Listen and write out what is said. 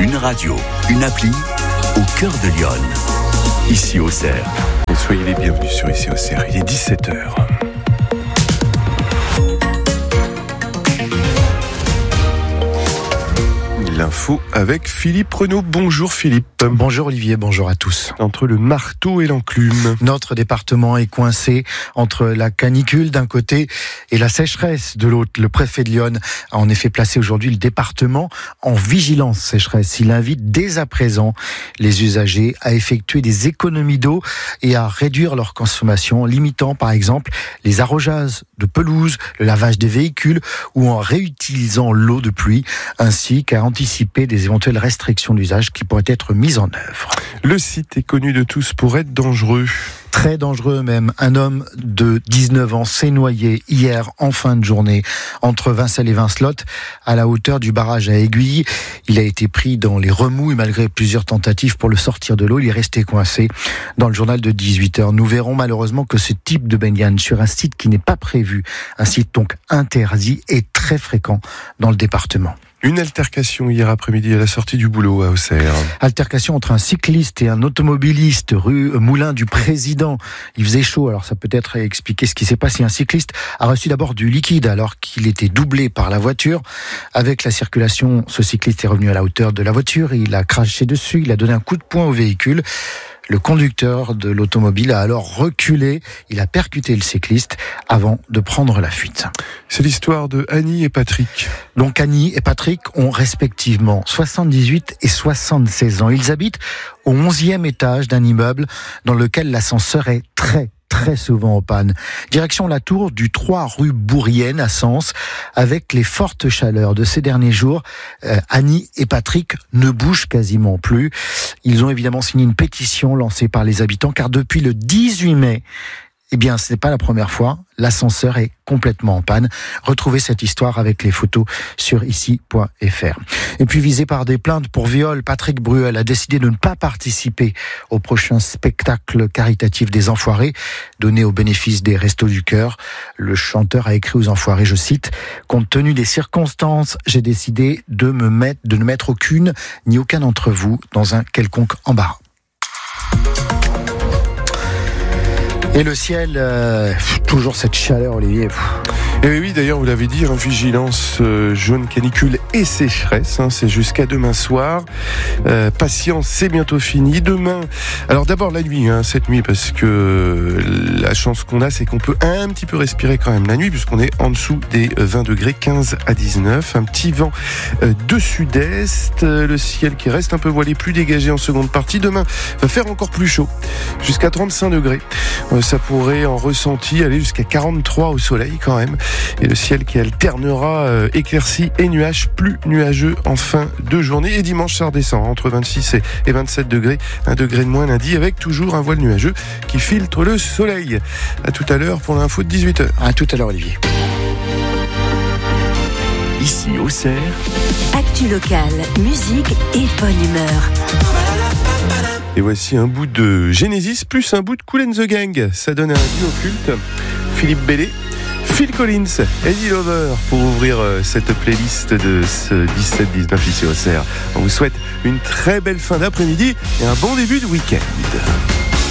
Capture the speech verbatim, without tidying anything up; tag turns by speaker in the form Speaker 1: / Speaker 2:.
Speaker 1: Une radio, une appli, au cœur de Lyon. Ici Auxerre.
Speaker 2: Et soyez les bienvenus sur Ici Auxerre. Il est dix-sept heures. L'info avec Philippe Renaud. Bonjour Philippe.
Speaker 3: Bonjour Olivier, bonjour à tous.
Speaker 2: Entre le marteau et l'enclume.
Speaker 3: Notre département est coincé entre la canicule d'un côté et la sécheresse de l'autre. Le préfet de Lyon a en effet placé aujourd'hui le département en vigilance sécheresse. Il invite dès à présent les usagers à effectuer des économies d'eau et à réduire leur consommation, en limitant par exemple les arrosages de pelouse, le lavage des véhicules ou en réutilisant l'eau de pluie, ainsi qu'à anticiper des éventuelles restrictions d'usage qui pourraient être mises en œuvre.
Speaker 2: Le site est connu de tous pour être dangereux.
Speaker 3: Très dangereux même. Un homme de dix-neuf ans s'est noyé hier en fin de journée entre Vincelles et Vincelotte à la hauteur du barrage à Aiguilles. Il a été pris dans les remous et malgré plusieurs tentatives pour le sortir de l'eau, il est resté coincé. Dans le journal de dix-huit heures, nous verrons malheureusement que ce type de baignade sur un site qui n'est pas prévu, un site donc interdit, est très fréquent dans le département.
Speaker 2: Une altercation hier après-midi à la sortie du boulot à Auxerre.
Speaker 3: Altercation entre un cycliste et un automobiliste rue Moulin du Président. Il faisait chaud, alors ça peut être expliquer ce qui s'est passé. Un cycliste a reçu d'abord du liquide alors qu'il était doublé par la voiture. Avec la circulation, ce cycliste est revenu à la hauteur de la voiture, il a craché dessus, il a donné un coup de poing au véhicule. Le conducteur de l'automobile a alors reculé, il a percuté le cycliste avant de prendre la fuite.
Speaker 2: C'est l'histoire de Annie et Patrick.
Speaker 3: Donc Annie et Patrick ont respectivement soixante-dix-huit et soixante-seize ans. Ils habitent au onzième étage d'un immeuble dans lequel l'ascenseur est très très souvent en panne. Direction la tour du trois rue Bourrienne à Sens. Avec les fortes chaleurs de ces derniers jours, euh, Annie et Patrick ne bougent quasiment plus. Ils ont évidemment signé une pétition lancée par les habitants car depuis le dix-huit mai, eh bien, ce n'est pas la première fois, l'ascenseur est complètement en panne. Retrouvez cette histoire avec les photos sur ici point f r. Et puis, visé par des plaintes pour viol, Patrick Bruel a décidé de ne pas participer au prochain spectacle caritatif des Enfoirés, donné au bénéfice des Restos du Cœur. Le chanteur a écrit aux Enfoirés, je cite, « Compte tenu des circonstances, j'ai décidé de me mettre, de ne mettre aucune ni aucun d'entre vous dans un quelconque embarras. » Et le ciel, euh, toujours cette chaleur, Olivier.
Speaker 2: Et oui, d'ailleurs, vous l'avez dit, hein, vigilance euh, jaune canicule et sécheresse. Hein, c'est jusqu'à demain soir. Euh, patience, c'est bientôt fini. Demain, alors d'abord la nuit, hein, cette nuit, parce que euh, la chance qu'on a, c'est qu'on peut un petit peu respirer quand même la nuit, puisqu'on est en dessous des vingt degrés, quinze à dix-neuf. Un petit vent euh, de sud-est. Euh, le ciel qui reste un peu voilé, plus dégagé en seconde partie. Demain, va faire encore plus chaud, jusqu'à trente-cinq degrés. Euh, ça pourrait en ressenti aller jusqu'à quarante-trois au soleil quand même. Et le ciel qui alternera euh, éclaircies et nuages, plus nuageux en fin de journée. Et dimanche, ça redescend entre vingt-six et vingt-sept degrés. Un degré de moins lundi avec toujours un voile nuageux qui filtre le soleil. À tout à l'heure pour l'info de dix-huit heures.
Speaker 3: À tout à l'heure, Olivier.
Speaker 1: Ici Auxerre.
Speaker 4: Actu locale, musique et bonne humeur.
Speaker 2: Et voici un bout de Genesis plus un bout de Kool and the Gang. Ça donne un duo culte. Philippe Bellé, Phil Collins, Eddie Lover pour ouvrir cette playlist de ce dix-sept dix-neuf ici au Auxerre. On vous souhaite une très belle fin d'après-midi et un bon début de week-end.